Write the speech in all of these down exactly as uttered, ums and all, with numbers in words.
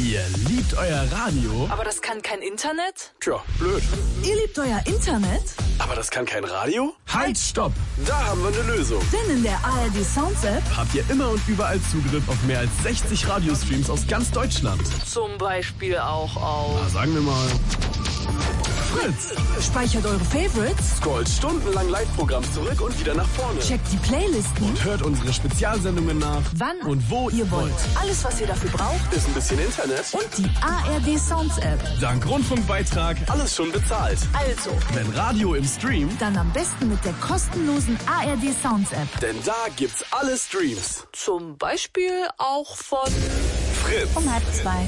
Ihr liebt euer Radio? Aber das kann kein Internet? Tja, blöd. Ihr liebt euer Internet? Aber das kann kein Radio? Halt, stopp! Da haben wir eine Lösung. Denn in der A R D Sounds App habt ihr immer und überall Zugriff auf mehr als sechzig Radiostreams aus ganz Deutschland. zum Beispiel auch auf Na, sagen wir mal Fritz. Speichert eure Favorites, Scrollt stundenlang Live-Programm zurück und wieder nach vorne. checkt die Playlisten, Und hört unsere Spezialsendungen nach. wann Und wo ihr wollt. Alles, was ihr dafür braucht Ist ein bisschen Internet. und die A R D Sounds App. Dank Rundfunkbeitrag alles schon bezahlt. Also, Wenn Radio im Stream, dann am besten mit der kostenlosen A R D Sounds App. denn da gibt's alle Streams. Zum Beispiel auch von Fritz. um halb zwei.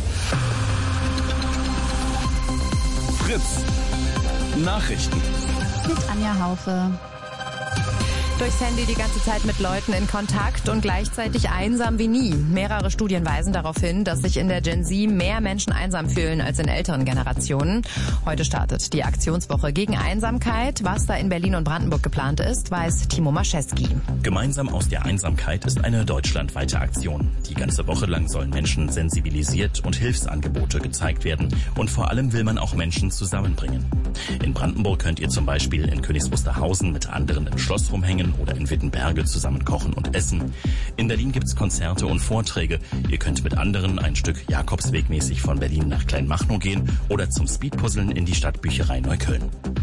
Fritz. Nachrichten. Mit Anja Haufe. Durchs Handy die ganze Zeit mit Leuten in Kontakt und gleichzeitig einsam wie nie. Mehrere Studien weisen darauf hin, dass sich in der Gen Z mehr Menschen einsam fühlen als in älteren Generationen. Heute startet die Aktionswoche gegen Einsamkeit. Was da in Berlin und Brandenburg geplant ist, weiß Timo Maschewski. Gemeinsam aus der Einsamkeit ist eine deutschlandweite Aktion. Die ganze Woche lang sollen Menschen sensibilisiert und Hilfsangebote gezeigt werden. Und vor allem will man auch Menschen zusammenbringen. In Brandenburg könnt ihr zum Beispiel in Königs Wusterhausen mit anderen im Schloss rumhängen oder in Wittenberge zusammen kochen und essen. In Berlin gibt's Konzerte und Vorträge. Ihr könnt mit anderen ein Stück Jakobswegmäßig von Berlin nach Kleinmachnow gehen oder zum Speedpuzzeln in die Stadtbücherei Neukölln.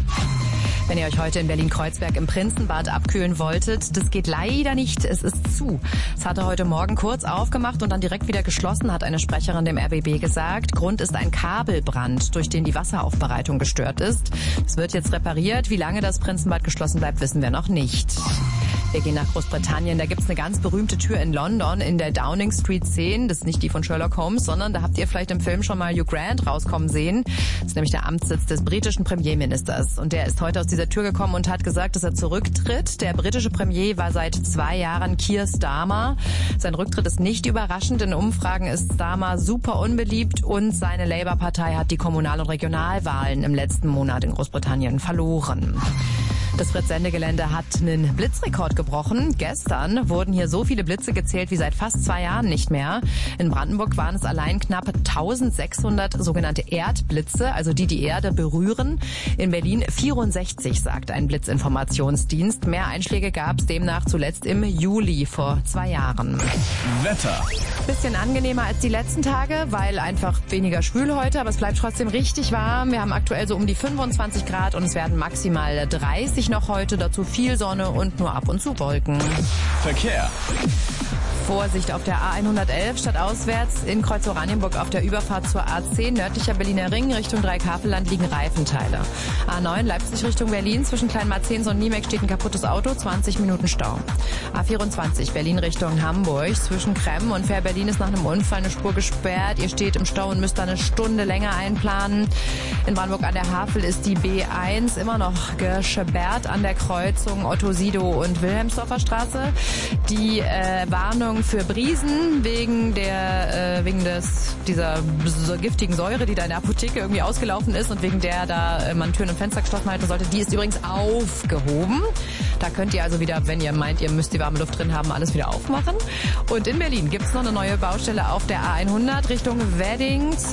Wenn ihr euch heute in Berlin-Kreuzberg im Prinzenbad abkühlen wolltet, das geht leider nicht, es ist zu. Es hatte heute Morgen kurz aufgemacht und dann direkt wieder geschlossen, hat eine Sprecherin dem R B B gesagt. Grund ist ein Kabelbrand, durch den die Wasseraufbereitung gestört ist. Es wird jetzt repariert. Wie lange das Prinzenbad geschlossen bleibt, wissen wir noch nicht. Wir gehen nach Großbritannien. Da gibt's eine ganz berühmte Tür in London in der Downing Street zehn. Das ist nicht die von Sherlock Holmes, sondern da habt ihr vielleicht im Film schon mal Hugh Grant rauskommen sehen. Das ist nämlich der Amtssitz des britischen Premierministers. Und der ist heute aus dieser Tür gekommen und hat gesagt, dass er zurücktritt. Der britische Premier war seit zwei Jahren Keir Starmer. Sein Rücktritt ist nicht überraschend. In Umfragen ist Starmer super unbeliebt und seine Labour-Partei hat die Kommunal- und Regionalwahlen im letzten Monat in Großbritannien verloren. Das Fritz-Sendegelände hat einen Blitzrekord gebrochen. Gestern wurden hier so viele Blitze gezählt wie seit fast zwei Jahren nicht mehr. In Brandenburg waren es allein knapp eintausendsechshundert sogenannte Erdblitze, also die die Erde berühren. In Berlin vierundsechzig, sagt ein Blitzinformationsdienst. Mehr Einschläge gab es demnach zuletzt im Juli vor zwei Jahren. Wetter. Bisschen angenehmer als die letzten Tage, weil einfach weniger schwül heute, aber es bleibt trotzdem richtig warm. Wir haben aktuell so um die fünfundzwanzig Grad und es werden maximal dreißig noch heute, dazu viel Sonne und nur ab und zu Wolken. Verkehr. Vorsicht auf der A hundertelf stadtauswärts in Kreuz-Oranienburg auf der Überfahrt zur A zehn, nördlicher Berliner Ring, Richtung Dreikafelland liegen Reifenteile. A neun Leipzig Richtung Berlin, zwischen Kleinmarzens und Niemek steht ein kaputtes Auto, zwanzig Minuten Stau. A vierundzwanzig Berlin Richtung Hamburg, zwischen Kremm und Fähr-Berlin ist nach einem Unfall eine Spur gesperrt. Ihr steht im Stau und müsst da eine Stunde länger einplanen. In Brandenburg an der Havel ist die B eins immer noch gesperrt an der Kreuzung Otto-Sido und Wilhelmsdorfer Straße. Die äh, Warnung für Briesen wegen der äh, wegen des dieser so giftigen Säure, die da in der Apotheke irgendwie ausgelaufen ist und wegen der da äh, man Türen und Fenster geschlossen halten sollte, die ist übrigens aufgehoben. Da könnt ihr also wieder, wenn ihr meint, ihr müsst die warme Luft drin haben, alles wieder aufmachen. Und in Berlin gibt's noch eine neue Baustelle auf der A hundert Richtung Wedding.